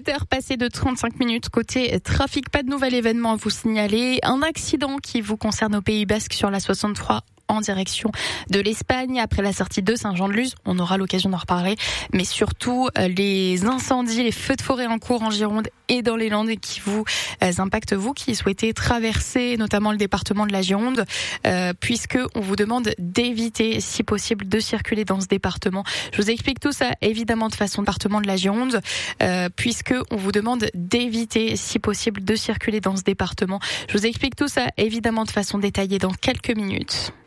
7h passées de 35 minutes. Côté trafic, pas de nouvel événement à vous signaler. Un accident qui vous concerne au Pays Basque sur la 63 en direction de l'Espagne après la sortie de Saint-Jean-de-Luz. On aura l'occasion d'en reparler. Mais surtout, les incendies, les feux de forêt en cours en Gironde et dans les Landes qui vous impactent, vous qui souhaitez traverser notamment le département de la Gironde, puisque on vous demande d'éviter, si possible, de circuler dans ce département. Je vous explique tout ça, évidemment, de façon département de la Gironde, puisque on vous demande d'éviter, si possible, de circuler dans ce département. Je vous explique tout ça, évidemment, de façon détaillée dans quelques minutes.